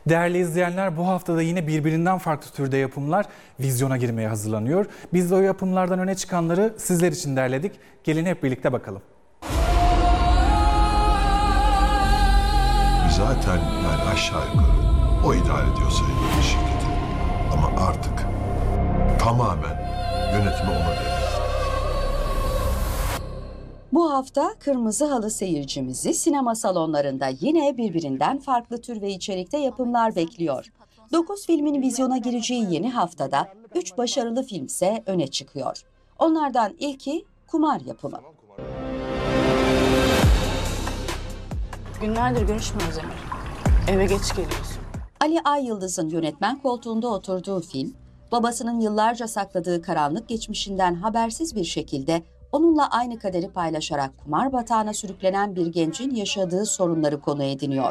Değerli izleyenler, bu haftada yine birbirinden farklı türde yapımlar vizyona girmeye hazırlanıyor. Biz de o yapımlardan öne çıkanları sizler için derledik. Gelin hep birlikte bakalım. Zaten yani aşağı yukarı o idare ediyor sayılır şirketi. Ama artık tamamen yönetimi ona devredildi. Bu hafta Kırmızı Halı seyircimizi sinema salonlarında yine birbirinden farklı tür ve içerikte yapımlar bekliyor. 9 filmin vizyona gireceği yeni haftada 3 başarılı film ise öne çıkıyor. Onlardan ilki Kumar yapımı. Günlerdir görüşmüyoruz Emir. Eve geç geliyorsun. Ali Ay-Yıldız'ın yönetmen koltuğunda oturduğu film, babasının yıllarca sakladığı karanlık geçmişinden habersiz bir şekilde onunla aynı kaderi paylaşarak kumar batağına sürüklenen bir gencin yaşadığı sorunları konu ediniyor.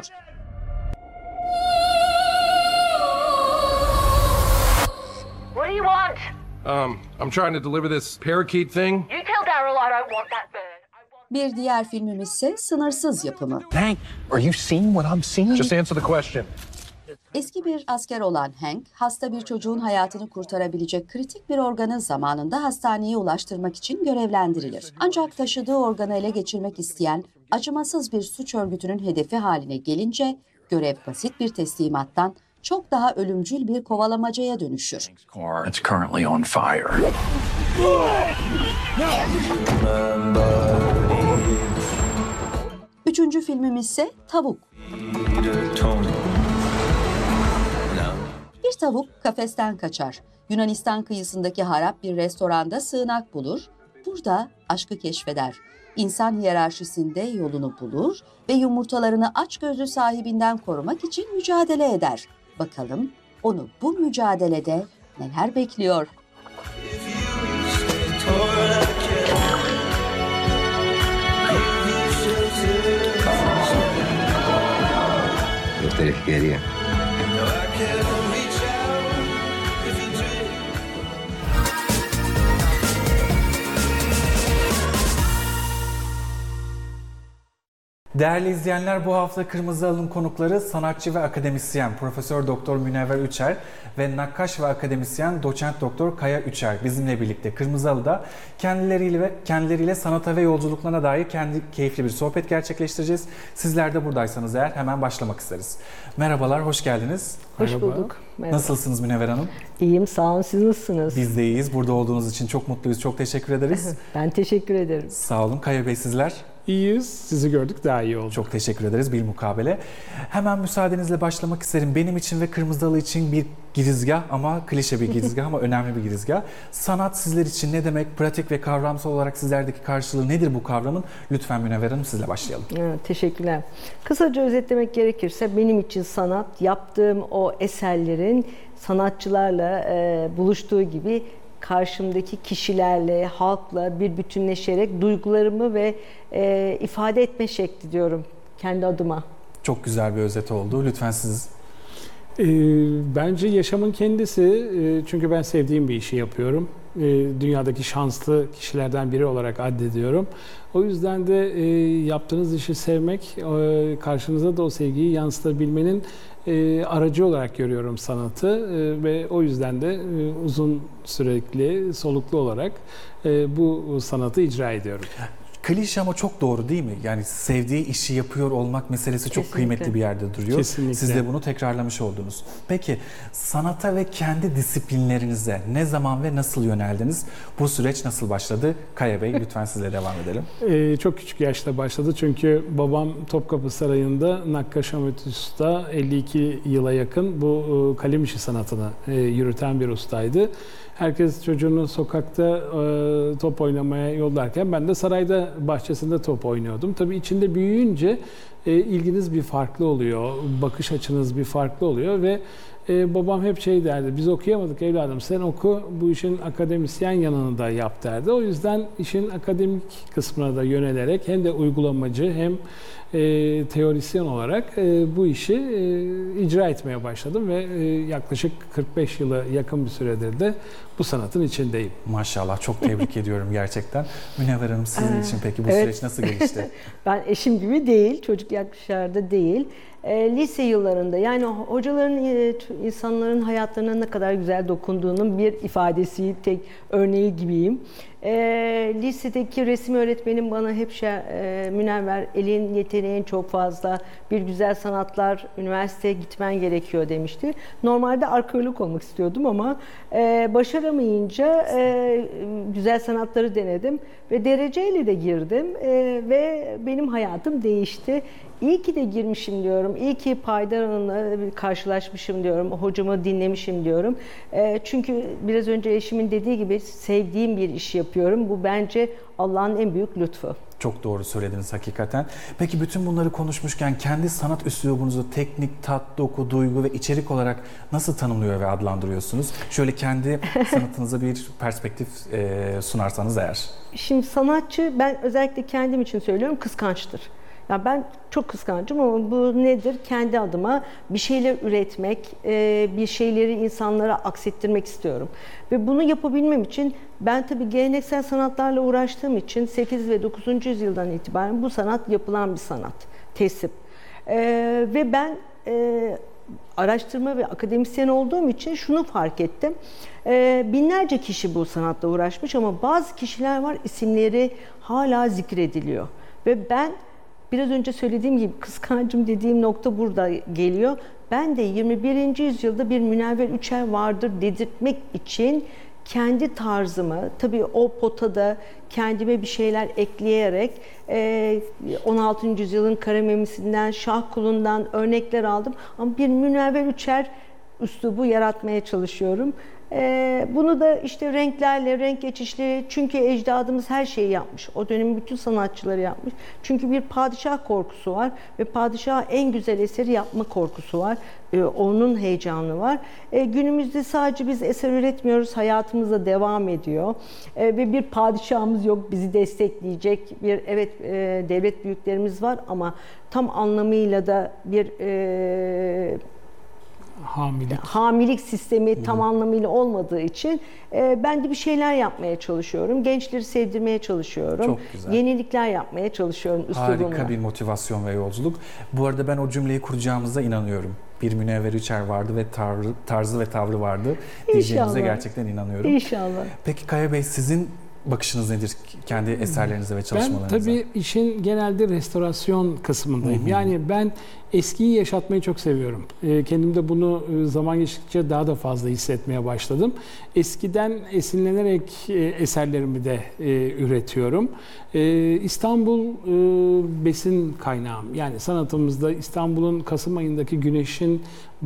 What do you want? I'm trying to deliver this parakeet thing. You tell Daryl I don't want that bird. Bir diğer filmimiz ise Sınırsız yapımı. Hank, are you seeing what I'm seeing? Just answer the question. Eski bir asker olan Hank, hasta bir çocuğun hayatını kurtarabilecek kritik bir organı zamanında hastaneye ulaştırmak için görevlendirilir. Ancak taşıdığı organı ele geçirmek isteyen acımasız bir suç örgütünün hedefi haline gelince görev basit bir teslimattan çok daha ölümcül bir kovalamacaya dönüşür. It's currently on fire. Üçüncü filmimiz ise Tavuk. Bir tavuk kafesten kaçar. Yunanistan kıyısındaki harap bir restoranda sığınak bulur. Burada aşkı keşfeder. İnsan hiyerarşisinde yolunu bulur ve yumurtalarını açgözlü sahibinden korumak için mücadele eder. Bakalım onu bu mücadelede neler bekliyor? Quería. Değerli izleyenler, bu hafta Kırmızı Halı'nın konukları sanatçı ve akademisyen Profesör Doktor Münevver Üçer ve nakkaş ve akademisyen Doçent Doktor Kaya Üçer bizimle birlikte Kırmızı Halı'da kendileriyle sanata ve yolculuklarına dair keyifli bir sohbet gerçekleştireceğiz. Sizler de buradaysanız eğer hemen başlamak isteriz. Merhabalar, hoş geldiniz. Hoş bulduk. Merhaba. Nasılsınız Münevver Hanım? İyiyim, sağ olun. Siz nasılsınız? Biz de iyiyiz. Burada olduğunuz için çok mutluyuz. Çok teşekkür ederiz. Ben teşekkür ederim. Sağ olun. Kaya Bey, sizler? İyiyiz. Sizi gördük, daha iyi oldu. Çok teşekkür ederiz bilmukabele. Hemen müsaadenizle başlamak isterim. Benim için ve Kırmızı Halı için bir girizgah ama klişe bir girizgah ama önemli bir girizgah. Sanat sizler için ne demek? Pratik ve kavramsal olarak sizlerdeki karşılığı nedir bu kavramın? Lütfen Münevver Hanım, sizle başlayalım. Evet, teşekkürler. Kısaca özetlemek gerekirse benim için sanat, yaptığım o eserlerin sanatçılarla buluştuğu gibi karşımdaki kişilerle, halkla bir bütünleşerek duygularımı ve ifade etme şekli diyorum kendi adıma. Çok güzel bir özet oldu. Lütfen siz. Bence yaşamın kendisi, çünkü ben sevdiğim bir işi yapıyorum. Dünyadaki şanslı kişilerden biri olarak addediyorum. O yüzden de yaptığınız işi sevmek, karşınıza da o sevgiyi yansıtabilmenin aracı olarak görüyorum sanatı ve o yüzden de uzun sürekli, soluklu olarak bu sanatı icra ediyorum. Klişe ama çok doğru değil mi? Yani sevdiği işi yapıyor olmak meselesi çok kıymetli bir yerde duruyor. Kesinlikle. Siz de bunu tekrarlamış oldunuz. Peki sanata ve kendi disiplinlerinize ne zaman ve nasıl yöneldiniz? Bu süreç nasıl başladı? Kaya Bey, lütfen sizle devam edelim. Çok küçük yaşta başladı çünkü babam Topkapı Sarayı'nda nakkaş amatör usta, 52 yıla yakın bu kalem işi sanatını yürüten bir ustaydı. Herkes çocuğunu sokakta top oynamaya yollarken ben de sarayda bahçesinde top oynuyordum. Tabii içinde büyüyünce ilginiz bir farklı oluyor, bakış açınız bir farklı oluyor ve babam hep şey derdi, biz okuyamadık evladım, sen oku, bu işin akademisyen yanını da yap derdi. O yüzden işin akademik kısmına da yönelerek hem de uygulamacı hem teorisyen olarak bu işi icra etmeye başladım ve yaklaşık 45 yıla yakın bir süredir de bu sanatın içindeyim. Maşallah, çok tebrik ediyorum gerçekten. Münevver Hanım, sizin için peki bu süreç nasıl gelişti? Ben eşim gibi değil, çocuk yaşlarda değil. lise yıllarında, yani hocaların insanların hayatlarına ne kadar güzel dokunduğunun bir ifadesi, tek örneği gibiyim. Lisedeki resim öğretmenim bana hep Münevver, elin yeteneğin çok fazla, bir güzel sanatlar, üniversiteye gitmen gerekiyor demişti. Normalde arkeolog olmak istiyordum ama başaramayınca güzel sanatları denedim ve dereceyle de girdim ve benim hayatım değişti. İyi ki de girmişim diyorum, iyi ki Paydaran'la karşılaşmışım diyorum, hocamı dinlemişim diyorum. Çünkü biraz önce eşimin dediği gibi sevdiğim bir iş yapıyorum. Bu bence Allah'ın en büyük lütfu. Çok doğru söylediniz hakikaten. Peki bütün bunları konuşmuşken kendi sanat üslubunuzu teknik, tat, doku, duygu ve içerik olarak nasıl tanımlıyor ve adlandırıyorsunuz? Şöyle kendi sanatınıza bir perspektif sunarsanız eğer. Şimdi sanatçı, ben özellikle kendim için söylüyorum, kıskançtır. Ya ben çok kıskancım ama bu nedir? Kendi adıma bir şeyler üretmek, bir şeyleri insanlara aksettirmek istiyorum. Ve bunu yapabilmem için ben tabii geleneksel sanatlarla uğraştığım için 8 ve 9. yüzyıldan itibaren bu sanat yapılan bir sanat, tesip. Ve ben araştırma ve akademisyen olduğum için şunu fark ettim. Binlerce kişi bu sanatla uğraşmış ama bazı kişiler var, isimleri hala zikrediliyor. Ve ben biraz önce söylediğim gibi kıskancım dediğim nokta burada geliyor. Ben de 21. yüzyılda bir Münevver Üçer vardır dedirtmek için kendi tarzımı, tabii o potada kendime bir şeyler ekleyerek 16. yüzyılın Karamemisi'nden, Şahkulun'dan örnekler aldım. Ama bir Münevver Üçer üslubu yaratmaya çalışıyorum. Bunu da işte renklerle, renk geçişleri, çünkü ecdadımız her şeyi yapmış. O dönemin bütün sanatçıları yapmış. Çünkü bir padişah korkusu var ve padişah en güzel eseri yapma korkusu var. Onun heyecanı var. Günümüzde sadece biz eser üretmiyoruz, hayatımıza devam ediyor. Ve bir padişahımız yok, bizi destekleyecek bir devlet büyüklerimiz var ama tam anlamıyla da bir hamilik sistemi tam anlamıyla olmadığı için ben de bir şeyler yapmaya çalışıyorum. Gençleri sevdirmeye çalışıyorum. Çok güzel. Yenilikler yapmaya çalışıyorum üslubumla. Harika bir motivasyon ve yolculuk. Bu arada ben o cümleyi kuracağımıza inanıyorum. Bir Münevver Üçer vardı ve tarzı ve tavrı vardı diyeceğinize gerçekten inanıyorum. İnşallah. Peki Kaya Bey, sizin bakışınız nedir kendi eserlerinize ve çalışmalarınıza? Ben tabii işin genelde restorasyon kısmındayım. Yani ben eskiyi yaşatmayı çok seviyorum. Kendimde bunu zaman geçtikçe daha da fazla hissetmeye başladım. Eskiden esinlenerek eserlerimi de üretiyorum. İstanbul besin kaynağım. Yani sanatımızda İstanbul'un Kasım ayındaki güneşin